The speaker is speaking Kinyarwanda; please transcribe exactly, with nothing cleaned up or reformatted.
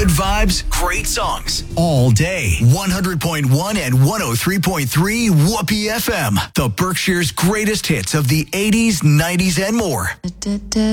Good vibes, great songs. All day. one hundred point one and one oh three point three Whoopee F M. The Berkshire's greatest hits of the eighties, nineties, and more.